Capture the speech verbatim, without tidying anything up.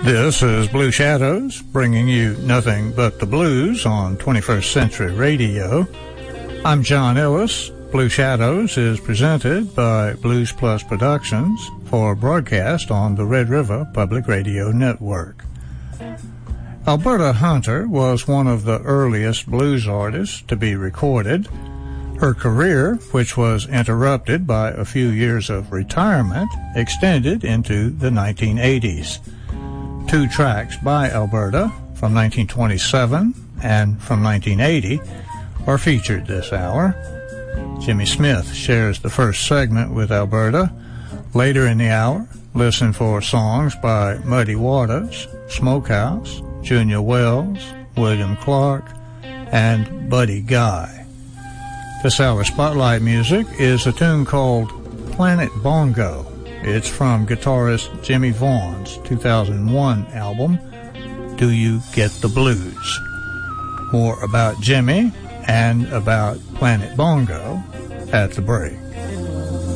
This is Blue Shadows, bringing you nothing but the blues on twenty-first Century Radio. I'm John Ellis. Blue Shadows is presented by Blues Plus Productions for broadcast on the Red River Public Radio Network. Alberta Hunter was one of the earliest blues artists to be recorded. Her career, which was interrupted by a few years of retirement, extended into the nineteen eighties. Two tracks by Alberta from nineteen twenty-seven and from nineteen eighty are featured this hour. Jimmy Smith shares the first segment with Alberta. Later in the hour, listen for songs by Muddy Waters, Smokehouse, Junior Wells, William Clark, and Buddy Guy. This hour's spotlight music is a tune called Planet Bongo. It's from guitarist Jimmy Vaughan's two thousand one album, Do You Get the Blues? More about Jimmy and about Planet Bongo at the break.